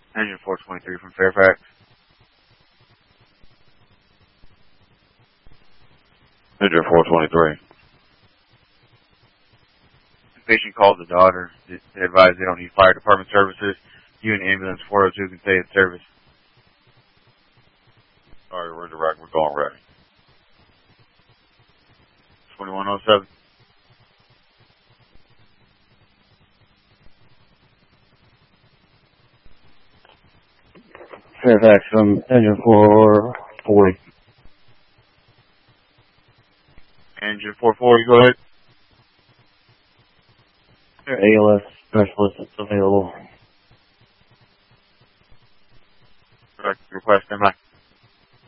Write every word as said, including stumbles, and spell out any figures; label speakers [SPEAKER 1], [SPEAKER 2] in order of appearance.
[SPEAKER 1] Engine four twenty-three from Fairfax.
[SPEAKER 2] Engine four twenty-three.
[SPEAKER 1] The patient called the daughter. They advise they don't need fire department services. You and ambulance four oh two can stay in service.
[SPEAKER 2] Alright, we're direct. We're going ready.
[SPEAKER 1] twenty-one oh seven.
[SPEAKER 3] Fairfax from engine four forty.
[SPEAKER 1] Engine four forty, go ahead.
[SPEAKER 3] A L S specialist is available.
[SPEAKER 1] Direct request, am I?